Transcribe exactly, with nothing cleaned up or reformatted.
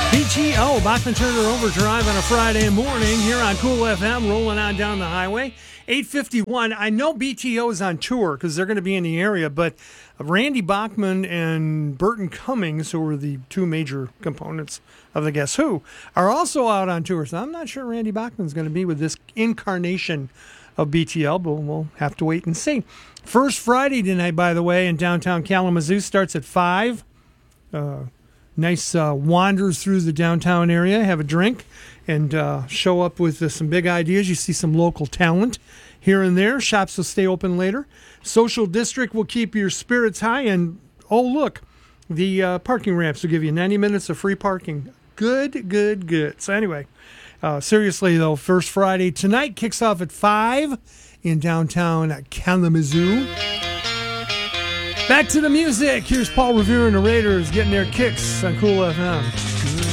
B T O, Bachman Turner Overdrive on a Friday morning here on Cool F M, rolling on down the highway. eight fifty-one. I know B T O is on tour because they're going to be in the area, but Randy Bachman and Burton Cummings, who were the two major components of the Guess Who, are also out on tour. So I'm not sure Randy Bachman's going to be with this incarnation of B T L, but we'll have to wait and see. First Friday tonight, by the way, in downtown Kalamazoo, starts at five. Uh, nice uh, wanders through the downtown area, have a drink, and uh, show up with uh, some big ideas. You see some local talent here and there. Shops will stay open later. Social District will keep your spirits high. And, oh, look, the uh, parking ramps will give you ninety minutes of free parking. Good, good, good. So anyway, uh, seriously, though, First Friday tonight kicks off at five in downtown Kalamazoo. Back to the music. Here's Paul Revere and the Raiders getting their kicks on Cool F M.